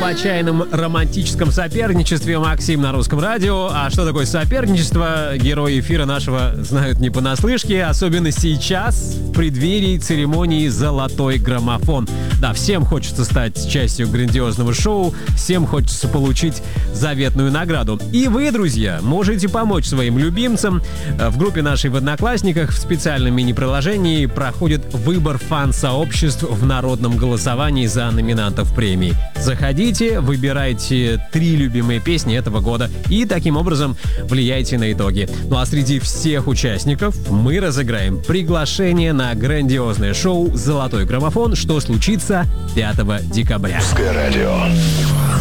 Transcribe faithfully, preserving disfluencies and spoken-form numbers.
об отчаянном романтическом соперничестве Максим на Русском радио. А что такое соперничество, герои эфира нашего знают не понаслышке, особенно сейчас, в преддверии церемонии «Золотой граммофон». Да, всем хочется стать частью грандиозного шоу, всем хочется получить заветную награду. И вы, друзья, можете помочь своим любимцам. В группе нашей в Одноклассниках в специальном мини-приложении проходит выбор фан-сообществ в народном голосовании за номинантов премии. Заходите, выбирайте три любимые песни этого года и таким образом влияйте на итоги. Ну а среди всех участников мы разыграем приглашение на грандиозное шоу «Золотой граммофон», что случится пятого декабря. Русское радио.